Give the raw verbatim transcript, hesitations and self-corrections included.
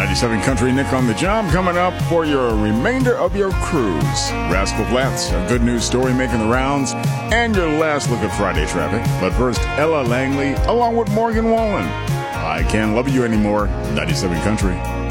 ninety-seven Country Nick on the job coming up for your remainder of your cruise. Rascal Flatts, a good news story making the rounds, and your last look at Friday traffic. But first, Ella Langley along with Morgan Wallen. I Can't Love You Anymore, ninety-seven Country.